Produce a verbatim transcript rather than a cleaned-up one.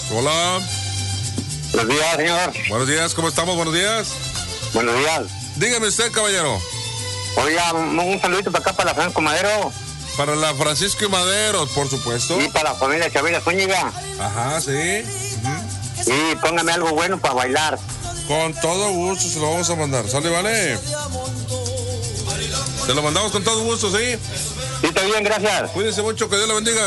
Hola. Buenos días, señor. Buenos días, ¿cómo estamos? Buenos días. Buenos días. Dígame usted, caballero. Oiga, un, un saludito para acá, para la Francisco Madero. Para la Francisco y Madero, por supuesto. Y para la familia Chavira Zúñiga. Ajá, sí. Uh-huh. Y póngame algo bueno para bailar. Con todo gusto se lo vamos a mandar. ¿Sale, vale? Te lo mandamos con todo gusto, ¿sí? Sí, está bien, gracias. Cuídense mucho, que Dios lo bendiga.